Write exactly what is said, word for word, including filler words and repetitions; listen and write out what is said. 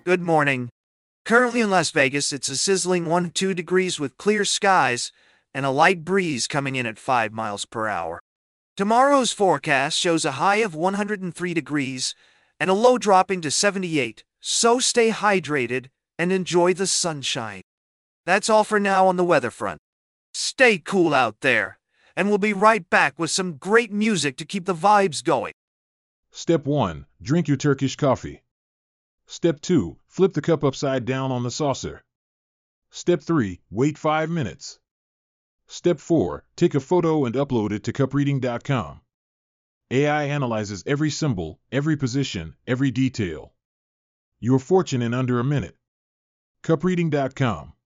Good morning. Currently in Las Vegas, it's a sizzling one hundred two degrees with clear skies and a light breeze coming in at five miles per hour. Tomorrow's forecast shows a high of one hundred three degrees and a low dropping to seventy-eight, so stay hydrated and enjoy the sunshine. That's all for now on the weather front. Stay cool out there, and we'll be right back with some great music to keep the vibes going. Step one. Drink your Turkish coffee. Step two. Flip the cup upside down on the saucer. Step three. Wait five minutes. Step four. Take a photo and upload it to cup reading dot com. A I analyzes every symbol, every position, every detail. Your fortune in under a minute. cup reading dot com